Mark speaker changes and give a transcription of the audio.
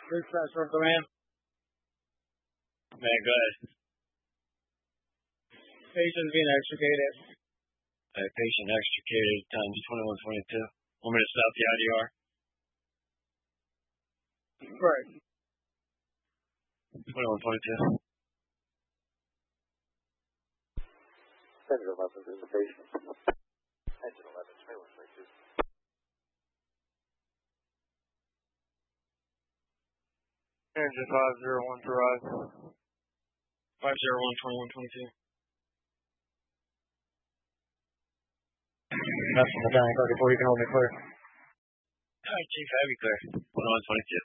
Speaker 1: Dispatch for command.
Speaker 2: Man, go ahead.
Speaker 1: Patient being extricated.
Speaker 2: Patient extricated times 2122. 1 minute south the IDR.
Speaker 1: Right.
Speaker 2: 2122.
Speaker 3: 10-11 in the patient. 10-11, 2122.
Speaker 4: Engine 501 to rise.
Speaker 2: 501 2122.
Speaker 5: That's from the tank. 34, you can hold me clear.
Speaker 2: Alright, Chief, heavy clear. 2122.